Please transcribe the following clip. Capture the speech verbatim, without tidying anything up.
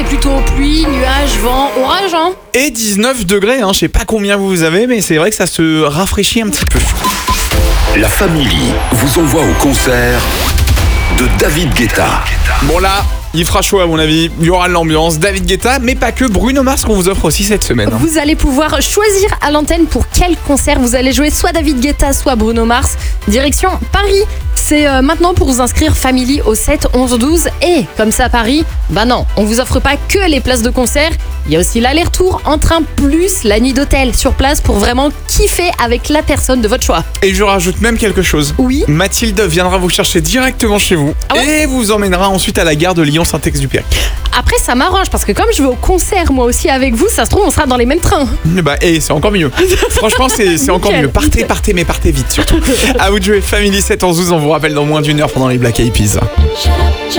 c'est plutôt pluie, nuages, vent, orage. Hein. Et dix-neuf degrés, hein. Je sais pas combien vous avez, mais c'est vrai que ça se rafraîchit un petit peu. La Family vous envoie au concert de David Guetta. Bon là, il fera chaud à mon avis, il y aura de l'ambiance, David Guetta, mais pas que, Bruno Mars qu'on vous offre aussi cette semaine. Hein. Vous allez pouvoir choisir à l'antenne pour quel concert vous allez jouer, soit David Guetta, soit Bruno Mars. Direction Paris, c'est euh, maintenant pour vous inscrire Family au sept onze douze. Et comme ça à Paris, bah non, on vous offre pas que les places de concert, il y a aussi l'aller-retour en train plus la nuit d'hôtel sur place pour vraiment kiffer avec la personne de votre choix. Et je rajoute même quelque chose. Oui. Mathilde viendra vous chercher directement chez vous Ah ouais et vous emmènera ensuite à la gare de Lyon-Saint-Exupéry. Après ça m'arrange parce que comme je vais au concert moi aussi avec vous, ça se trouve on sera dans les mêmes trains. Bah, et c'est encore mieux. Franchement, c'est, c'est encore Nickel, mieux. Partez, nickel. partez, mais partez vite surtout. À vous de jouer Family sept onze douze, on vous rappelle dans moins d'une heure pendant les Black Eyed Peas.